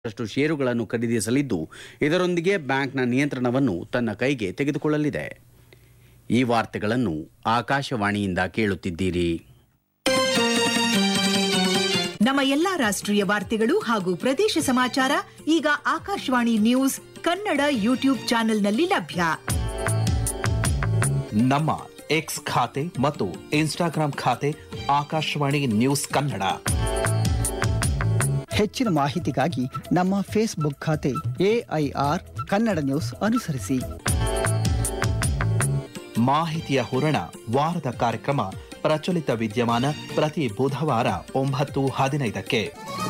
ಅಷ್ಟು ಷೇರುಗಳನ್ನು ಖರೀದಿಸಲಿದ್ದು ಇದರೊಂದಿಗೆ ಬ್ಯಾಂಕ್ನ ನಿಯಂತ್ರಣವನ್ನು ತನ್ನ ಕೈಗೆ ತೆಗೆದುಕೊಳ್ಳಲಿದೆ. ಈ ವಾರ್ತೆಗಳನ್ನು ಆಕಾಶವಾಣಿಯಿಂದ ಕೇಳುತ್ತಿದ್ದೀರಿ. ನಮ್ಮ ಎಲ್ಲಾ ರಾಷ್ಟ್ರೀಯ ವಾರ್ತೆಗಳು ಹಾಗೂ ಪ್ರದೇಶ ಸಮಾಚಾರ ಈಗ ಆಕಾಶವಾಣಿ ನ್ಯೂಸ್ ಕನ್ನಡ ಯೂಟ್ಯೂಬ್ ಚಾನೆಲ್ನಲ್ಲಿ ಲಭ್ಯ. ನಮ್ಮ ಎಕ್ಸ್ ಖಾತೆ ಮತ್ತು ಇನ್ಸ್ಟಾಗ್ರಾಂ ಖಾತೆ ಆಕಾಶವಾಣಿ ನ್ಯೂಸ್ ಕನ್ನಡ. ಹೆಚ್ಚಿನ ಮಾಹಿತಿಗಾಗಿ ನಮ್ಮ ಫೇಸ್ಬುಕ್ ಖಾತೆ AIR ಕನ್ನಡ ನ್ಯೂಸ್ ಅನುಸರಿಸಿ. ಮಾಹಿತಿಯ ಹೂರಣ ವಾರದ ಕಾರ್ಯಕ್ರಮ ಪ್ರಚಲಿತ ವಿದ್ಯಮಾನ ಪ್ರತಿ ಬುಧವಾರ 9:15ಕ್ಕೆ.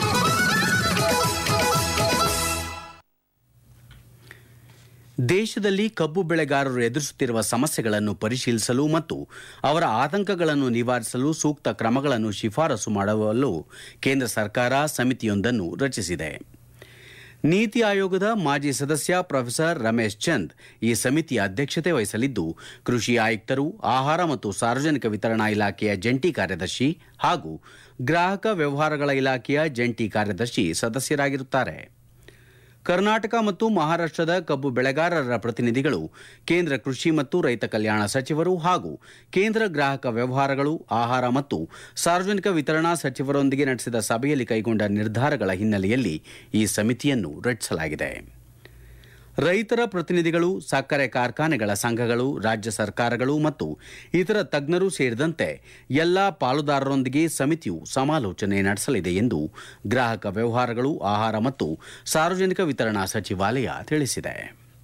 ದೇಶದಲ್ಲಿ ಕಬ್ಬು ಬೆಳೆಗಾರರು ಎದುರಿಸುತ್ತಿರುವ ಸಮಸ್ಯೆಗಳನ್ನು ಪರಿಶೀಲಿಸಲು ಮತ್ತು ಅವರ ಆತಂಕಗಳನ್ನು ನಿವಾರಿಸಲು ಸೂಕ್ತ ಕ್ರಮಗಳನ್ನು ಶಿಫಾರಸು ಮಾಡಲು ಕೇಂದ್ರ ಸರ್ಕಾರ ಸಮಿತಿಯೊಂದನ್ನು ರಚಿಸಿದೆ. ನೀತಿ ಆಯೋಗದ ಮಾಜಿ ಸದಸ್ಯ ಪ್ರೊಫೆಸರ್ ರಮೇಶ್ ಚಂದ್ ಈ ಸಮಿತಿಯ ಅಧ್ಯಕ್ಷತೆ ವಹಿಸಲಿದ್ದು, ಕೃಷಿ ಆಯುಕ್ತರು, ಆಹಾರ ಮತ್ತು ಸಾರ್ವಜನಿಕ ವಿತರಣಾ ಇಲಾಖೆಯ ಜಂಟಿ ಕಾರ್ಯದರ್ಶಿ ಹಾಗೂ ಗ್ರಾಹಕ ವ್ಯವಹಾರಗಳ ಇಲಾಖೆಯ ಜಂಟಿ ಕಾರ್ಯದರ್ಶಿ ಸದಸ್ಯರಾಗಿರುತ್ತಾರೆ. ಕರ್ನಾಟಕ ಮತ್ತು ಮಹಾರಾಷ್ಟ್ರದ ಕಬ್ಬು ಬೆಳೆಗಾರರ ಪ್ರತಿನಿಧಿಗಳು ಕೇಂದ್ರ ಕೃಷಿ ಮತ್ತು ರೈತ ಕಲ್ಯಾಣ ಸಚಿವರು ಹಾಗೂ ಕೇಂದ್ರ ಗ್ರಾಹಕ ವ್ಯವಹಾರಗಳು, ಆಹಾರ ಮತ್ತು ಸಾರ್ವಜನಿಕ ವಿತರಣಾ ಸಚಿವರೊಂದಿಗೆ ನಡೆಸಿದ ಸಭೆಯಲ್ಲಿ ಕೈಗೊಂಡ ನಿರ್ಧಾರಗಳ ಹಿನ್ನೆಲೆಯಲ್ಲಿ ಈ ಸಮಿತಿಯನ್ನು ರಚಿಸಲಾಗಿದೆ. ರೈತರ ಪ್ರತಿನಿಧಿಗಳು, ಸಕ್ಕರೆ ಕಾರ್ಖಾನೆಗಳ ಸಂಘಗಳು, ರಾಜ್ಯ ಸರ್ಕಾರಗಳು ಮತ್ತು ಇತರ ತಜ್ಞರು ಸೇರಿದಂತೆ ಎಲ್ಲಾ ಪಾಲುದಾರರೊಂದಿಗೆ ಸಮಿತಿಯು ಸಮಾಲೋಚನೆ ನಡೆಸಲಿದೆ ಎಂದು ಗ್ರಾಹಕ ವ್ಯವಹಾರಗಳು, ಆಹಾರ ಮತ್ತು ಸಾರ್ವಜನಿಕ ವಿತರಣಾ ಸಚಿವಾಲಯ ತಿಳಿಸಿದೆ.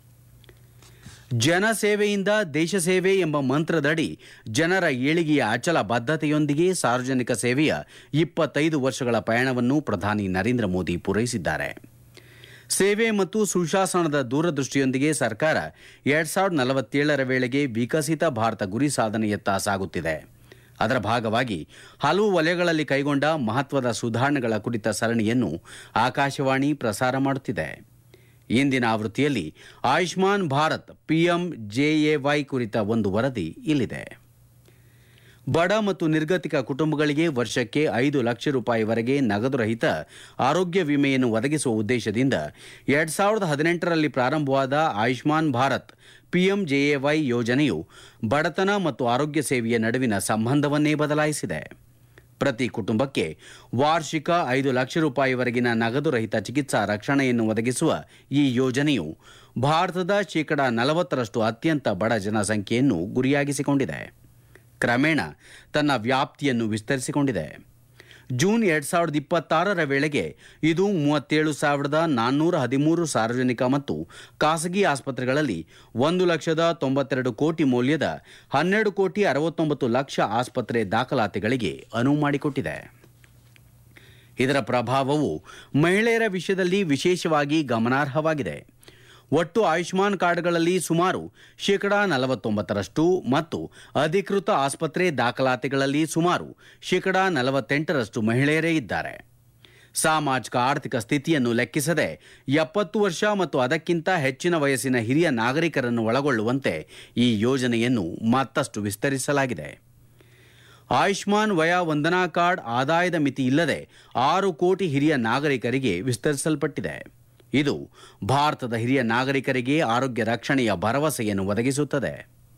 ಜನಸೇವೆಯಿಂದ ದೇಶ ಸೇವೆ ಎಂಬ ಮಂತ್ರದಡಿ ಜನರ ಏಳಿಗೆಯ ಅಚಲ ಬದ್ಧತೆಯೊಂದಿಗೆ ಸಾರ್ವಜನಿಕ ಸೇವೆಯ 25 ವರ್ಷಗಳ ಪಯಣವನ್ನು ಪ್ರಧಾನಿ ನರೇಂದ್ರ ಮೋದಿ ಪೂರೈಸಿದ್ದಾರೆ. ಸೇವೆ ಮತ್ತು ಸುಶಾಸನದ ದೂರದೃಷ್ಟಿಯೊಂದಿಗೆ ಸರ್ಕಾರ 2047ರ ವೇಳೆಗೆ ವಿಕಸಿತ ಭಾರತ ಗುರಿ ಸಾಧನೆಯತ್ತ ಸಾಗುತ್ತಿದೆ. ಅದರ ಭಾಗವಾಗಿ ಹಲವು ವಲಯಗಳಲ್ಲಿ ಕೈಗೊಂಡ ಮಹತ್ವದ ಸುಧಾರಣೆಗಳ ಕುರಿತ ಸರಣಿಯನ್ನು ಆಕಾಶವಾಣಿ ಪ್ರಸಾರ ಮಾಡುತ್ತಿದೆ. ಇಂದಿನ ಆವೃತ್ತಿಯಲ್ಲಿ ಆಯುಷ್ಮಾನ್ ಭಾರತ್ PMJAY ಕುರಿತ ಒಂದು ವರದಿ ಇಲ್ಲಿದೆ. ಬಡ ಮತ್ತು ನಿರ್ಗತಿಕ ಕುಟುಂಬಗಳಿಗೆ ವರ್ಷಕ್ಕೆ 5 ಲಕ್ಷ ರೂಪಾಯಿವರೆಗೆ ನಗದುರಹಿತ ಆರೋಗ್ಯ ವಿಮೆಯನ್ನು ಒದಗಿಸುವ ಉದ್ದೇಶದಿಂದ 2018ರಲ್ಲಿ ಪ್ರಾರಂಭವಾದ ಆಯುಷ್ಮಾನ್ ಭಾರತ್ PMJAY ಯೋಜನೆಯು ಬಡತನ ಮತ್ತು ಆರೋಗ್ಯ ಸೇವೆಯ ನಡುವಿನ ಸಂಬಂಧವನ್ನೇ ಬದಲಾಯಿಸಿದೆ. ಪ್ರತಿ ಕುಟುಂಬಕ್ಕೆ ವಾರ್ಷಿಕ 5 ಲಕ್ಷ ರೂಪಾಯಿವರೆಗಿನ ನಗದುರಹಿತ ಚಿಕಿತ್ಸಾ ರಕ್ಷಣೆಯನ್ನು ಒದಗಿಸುವ ಈ ಯೋಜನೆಯು ಭಾರತದ 40% ಅತ್ಯಂತ ಬಡ ಜನಸಂಖ್ಯೆಯನ್ನು ಗುರಿಯಾಗಿಸಿಕೊಂಡಿದೆ. ಕ್ರಮೇಣ ತನ್ನ ವ್ಯಾಪ್ತಿಯನ್ನು ವಿಸ್ತರಿಸಿಕೊಂಡಿದೆ. ಜೂನ್ 2026ರ ವೇಳೆಗೆ ಇದು 37,413 ಸಾರ್ವಜನಿಕ ಮತ್ತು ಖಾಸಗಿ ಆಸ್ಪತ್ರೆಗಳಲ್ಲಿ 1,92 ಕೋಟಿ ಮೌಲ್ಯದ 12,69,00,000 ಆಸ್ಪತ್ರೆ ದಾಖಲಾತಿಗಳಿಗೆ ಅನುವು ಮಾಡಿಕೊಟ್ಟಿದೆ. ಇದರ ಪ್ರಭಾವವು ಮಹಿಳೆಯರ ವಿಷಯದಲ್ಲಿ ವಿಶೇಷವಾಗಿ ಗಮನಾರ್ಹವಾಗಿದೆ. ಒಟ್ಟು ಆಯುಷ್ಮಾನ್ ಕಾರ್ಡ್ಗಳಲ್ಲಿ ಸುಮಾರು 49% ಮತ್ತು ಅಧಿಕೃತ ಆಸ್ಪತ್ರೆ ದಾಖಲಾತಿಗಳಲ್ಲಿ ಸುಮಾರು 48% ಮಹಿಳೆಯರೇ ಇದ್ದಾರೆ. ಸಾಮಾಜಿಕ ಆರ್ಥಿಕ ಸ್ಥಿತಿಯನ್ನು ಲೆಕ್ಕಿಸದೆ 70 ವರ್ಷ ಮತ್ತು ಅದಕ್ಕಿಂತ ಹೆಚ್ಚಿನ ವಯಸ್ಸಿನ ಹಿರಿಯ ನಾಗರಿಕರನ್ನು ಒಳಗೊಳ್ಳುವಂತೆ ಈ ಯೋಜನೆಯನ್ನು ಮತ್ತಷ್ಟು ವಿಸ್ತರಿಸಲಾಗಿದೆ. ಆಯುಷ್ಮಾನ್ ವಯಾ ವಂದನಾ ಕಾರ್ಡ್ ಆದಾಯದ ಮಿತಿ ಇಲ್ಲದೆ 6 ಕೋಟಿ ಹಿರಿಯ ನಾಗರಿಕರಿಗೆ ವಿಸ್ತರಿಸಲ್ಪಟ್ಟಿದೆ. ಇದು ಭಾರತದ ಹಿರಿಯ ನಾಗರಿಕರಿಗೆ ಆರೋಗ್ಯ ರಕ್ಷಣೆಯ ಭರವಸೆಯನ್ನು ಒದಗಿಸುತ್ತದೆ.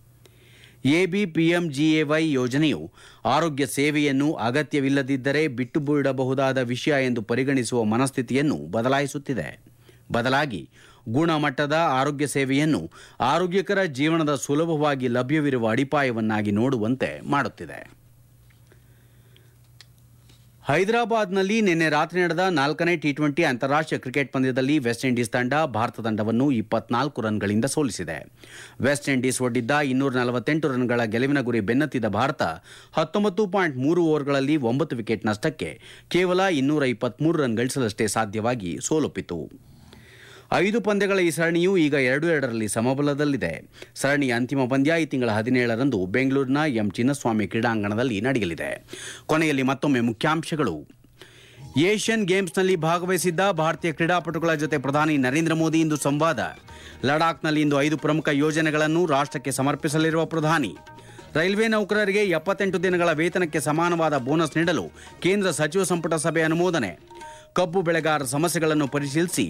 ABPMJAY ಯೋಜನೆಯು ಆರೋಗ್ಯ ಸೇವೆಯನ್ನು ಅಗತ್ಯವಿಲ್ಲದಿದ್ದರೆ ಬಿಟ್ಟು ಬಿಡಬಹುದಾದ ವಿಷಯ ಎಂದು ಪರಿಗಣಿಸುವ ಮನಸ್ಥಿತಿಯನ್ನು ಬದಲಾಯಿಸುತ್ತಿದೆ. ಬದಲಾಗಿ ಗುಣಮಟ್ಟದ ಆರೋಗ್ಯ ಸೇವೆಯನ್ನು ಆರೋಗ್ಯಕರ ಜೀವನದ ಸುಲಭವಾಗಿ ಲಭ್ಯವಿರುವ ಅಡಿಪಾಯವನ್ನಾಗಿ ನೋಡುವಂತೆ ಮಾಡುತ್ತಿದೆ. ಹೈದರಾಬಾದ್ನಲ್ಲಿ ನಿನ್ನೆ ರಾತ್ರಿ ನಡೆದ 4ನೇ T20 ಅಂತಾರಾಷ್ಟ್ರೀಯ ಕ್ರಿಕೆಟ್ ಪಂದ್ಯದಲ್ಲಿ ವೆಸ್ಟ್ ಇಂಡೀಸ್ ತಂಡ ಭಾರತ ತಂಡವನ್ನು 24 ರನ್ಗಳಿಂದ ಸೋಲಿಸಿದೆ. ವೆಸ್ಟ್ ಇಂಡೀಸ್ ಒಡ್ಡಿದ್ದ 248 ರನ್ಗಳ ಗೆಲುವಿನ ಗುರಿ ಬೆನ್ನತ್ತಿದ ಭಾರತ 19.3 ಓವರ್ಗಳಲ್ಲಿ 9 ವಿಕೆಟ್ ನಷ್ಟಕ್ಕೆ ಕೇವಲ 223 ರನ್ ಗಳಿಸಲಷ್ಟೇ ಸಾಧ್ಯವಾಗಿ ಸೋಲೊಪ್ಪಿತು. 5 ಪಂದ್ಯಗಳ ಈ ಸರಣಿಯು ಈಗ 2-2ರಲ್ಲಿ ಸಮಬಲದಲ್ಲಿದೆ. ಸರಣಿಯ ಅಂತಿಮ ಪಂದ್ಯ ಈ ತಿಂಗಳ 17ರಂದು ಬೆಂಗಳೂರಿನ ಚಿನ್ನಸ್ವಾಮಿ ಕ್ರೀಡಾಂಗಣದಲ್ಲಿ ನಡೆಯಲಿದೆ. ಕೊನೆಯಲ್ಲಿ ಮತ್ತೊಮ್ಮೆ ಮುಖ್ಯಾಂಶಗಳು. ಏಷ್ಯನ್ ಗೇಮ್ಸ್ನಲ್ಲಿ ಭಾಗವಹಿಸಿದ್ದ ಭಾರತೀಯ ಕ್ರೀಡಾಪಟುಗಳ ಜೊತೆ ಪ್ರಧಾನಿ ನರೇಂದ್ರ ಮೋದಿ ಇಂದು ಸಂವಾದ. ಲಡಾಖ್ನಲ್ಲಿ ಇಂದು 5 ಪ್ರಮುಖ ಯೋಜನೆಗಳನ್ನು ರಾಷ್ಟ್ರಕ್ಕೆ ಸಮರ್ಪಿಸಲಿರುವ ಪ್ರಧಾನಿ. ರೈಲ್ವೆ ನೌಕರರಿಗೆ 78 ದಿನಗಳ ವೇತನಕ್ಕೆ ಸಮಾನವಾದ ಬೋನಸ್ ನೀಡಲು ಕೇಂದ್ರ ಸಚಿವ ಸಂಪುಟ ಸಭೆ ಅನುಮೋದನೆ. ಕಬ್ಬು ಬೆಳೆಗಾರರ ಸಮಸ್ಯೆಗಳನ್ನು ಪರಿಶೀಲಿಸಿ